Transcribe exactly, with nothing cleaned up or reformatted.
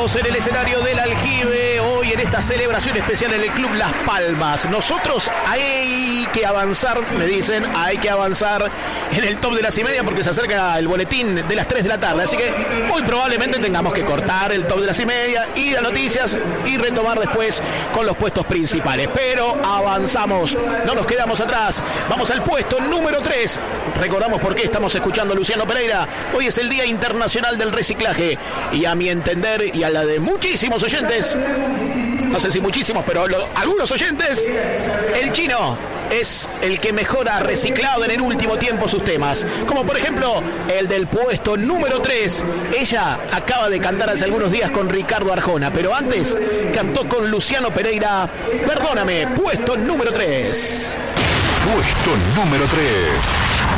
Estamos en el escenario del Aljibe, hoy en esta celebración especial en el Club Las Palmas. Nosotros hay que avanzar, me dicen, hay que avanzar en el top de las y media porque se acerca el boletín de las tres de la tarde. Así que muy probablemente tengamos que cortar el top de las y media, ir a noticias y retomar después con los puestos principales. Pero avanzamos, no nos quedamos atrás. Vamos al puesto número tres. Recordamos por qué estamos escuchando a Luciano Pereira. Hoy es el Día Internacional del Reciclaje. Y a mi entender y a la de muchísimos oyentes, no sé si muchísimos, pero lo, algunos oyentes, el Chino es el que mejor ha reciclado en el último tiempo sus temas. Como por ejemplo el del puesto número tres. Ella acaba de cantar hace algunos días con Ricardo Arjona, pero antes cantó con Luciano Pereira Perdóname, puesto número tres. Puesto número tres.